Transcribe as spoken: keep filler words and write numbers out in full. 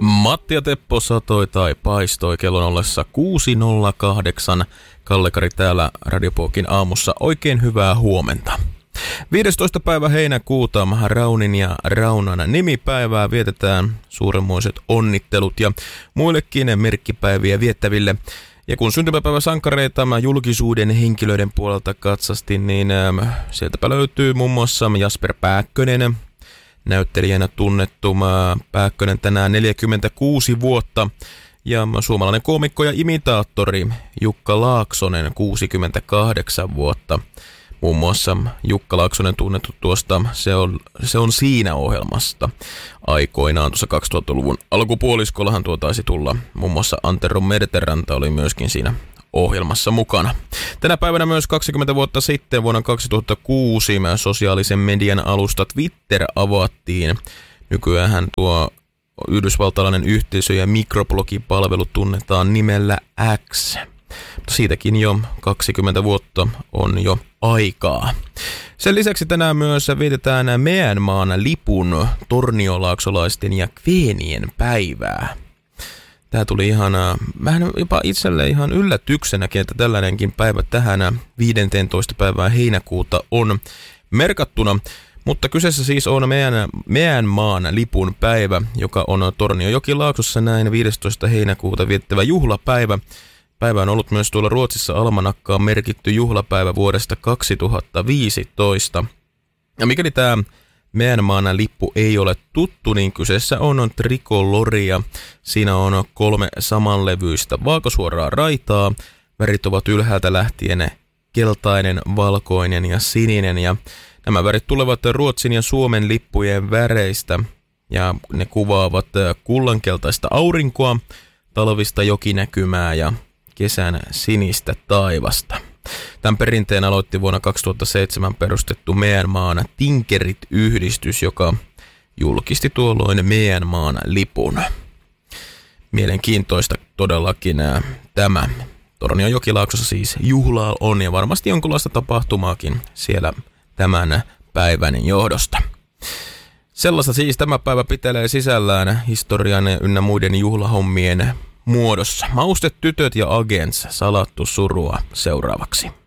Matti ja Teppo satoi tai paistoi kellon ollessa kuusi nolla kahdeksan. Kalle-Kari täällä Radiopokin aamussa. Oikein hyvää huomenta. viidestoista päivä heinäkuuta Raunin ja Raunan nimipäivää vietetään. Suuremmoiset onnittelut ja muillekin merkkipäiviä viettäville. Ja kun syntymäpäiväsankareita julkisuuden henkilöiden puolelta katsastin, niin ähm, sieltäpä löytyy muun muassa Jasper Pääkkönen, näyttelijänä tunnettu Pääkkönen tänään neljäkymmentäkuusi vuotta, ja suomalainen koomikko ja imitaattori Jukka Laaksonen kuusikymmentäkahdeksan vuotta. Muun muassa Jukka Laaksonen tunnettu tuosta Se on, se on siinä ohjelmasta aikoinaan tuossa kaksituhattaluvun alkupuoliskollahan tuo taisi tulla. Muun muassa Antero Merteranta oli myöskin siinä ohjelmassa mukana. Tänä päivänä myös kaksikymmentä vuotta sitten vuonna kaksituhattakuusi sosiaalisen median alusta Twitter avattiin. Nykyäänhän tuo yhdysvaltalainen yhteisö- ja mikroblogipalvelu tunnetaan nimellä X. Mutta siitäkin jo kaksikymmentä vuotta on jo aikaa. Sen lisäksi tänään myös vietetään Myanmarin lipun torniolaaksolaisten ja kveenien päivää. Tämä tuli ihan, vähän jopa itselle ihan yllätyksenäkin, että tällainenkin päivä tähän viidenteentoista päivää heinäkuuta on merkattuna. Mutta kyseessä siis on Myanmarin lipun päivä, joka on Tornionjokilaaksossa näin viidestoista heinäkuuta viettävä juhlapäivä. Päivä on ollut myös tuolla Ruotsissa almanakkaan merkitty juhlapäivä vuodesta kaksituhattaviisitoista. Ja mikäli tämä Myanmarin lippu ei ole tuttu, niin kyseessä on trikoloria. Siinä on kolme samanlevyistä vaakasuoraa raitaa. Värit ovat ylhäältä lähtien keltainen, valkoinen ja sininen. Ja nämä värit tulevat Ruotsin ja Suomen lippujen väreistä. Ja ne kuvaavat kullankeltaista aurinkoa, talvista jokinäkymää ja kesän sinistä taivasta. Tämän perinteen aloitti vuonna kaksituhattaseitsemän perustettu Myanmarin Tinkerit-yhdistys, joka julkisti tuolloin Myanmarin lipun. Mielenkiintoista todellakin ää, tämä. Tornionjokilaaksossa siis juhlaa on ja varmasti jonkinlaista tapahtumaakin siellä tämän päivän johdosta. Sellaista siis tämä päivä pitelee sisällään historian ynnä muiden juhlahommien muodossa. Maustetytöt ja Agents, salattu surua seuraavaksi.